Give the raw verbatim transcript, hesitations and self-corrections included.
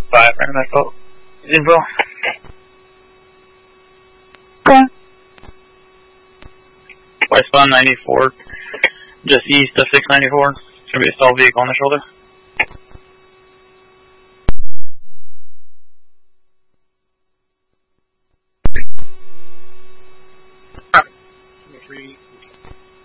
five, random info. Info. Okay. Westbound ninety-four, just east of six ninety-four. Should be a stalled vehicle on the shoulder.